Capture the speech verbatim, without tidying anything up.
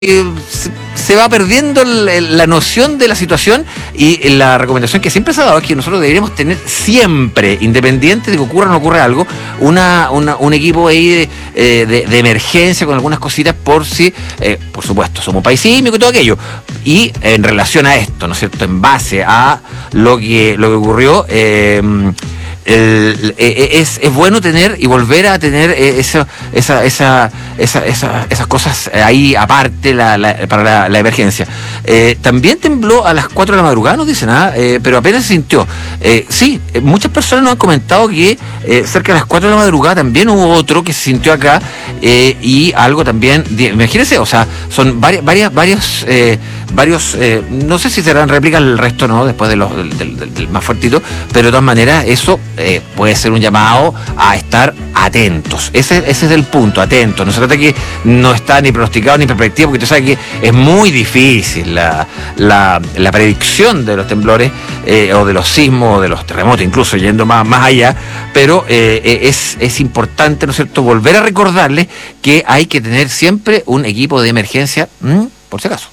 Eh, se, se va perdiendo el, el, la noción de la situación, y la recomendación que siempre se ha dado es que nosotros deberíamos tener siempre, independiente de que ocurra o no ocurra algo, una, una un equipo ahí de, eh, de, de emergencia con algunas cositas por si, eh, por supuesto, somos un país sísmico y todo aquello. Y en relación a esto, ¿no es cierto?, en base a lo que, lo que ocurrió, eh, El, es, es bueno tener y volver a tener esa, esa, esa, esa, esa, esas cosas ahí aparte la, la, para la, la emergencia. Eh, también tembló a las cuatro de la madrugada, nos dicen, ¿ah? eh, pero apenas se sintió. Eh, sí, muchas personas nos han comentado que eh, cerca de las cuatro de la madrugada también hubo otro que se sintió acá, eh, y algo también, imagínense, o sea, son varias, varias, varios, eh, varios, eh, no sé si serán réplicas el resto, ¿no?, después de los, del, del, del más fuertito, pero de todas maneras eso Eh, puede ser un llamado a estar atentos. Ese, ese es el punto, atentos. No se trata que no está ni pronosticado ni perspectiva, porque usted sabe que es muy difícil la, la, la predicción de los temblores, eh, o de los sismos, o de los terremotos, incluso yendo más, más allá, pero eh, es, es importante, ¿no es cierto?, volver a recordarles que hay que tener siempre un equipo de emergencia, ¿m? por si acaso.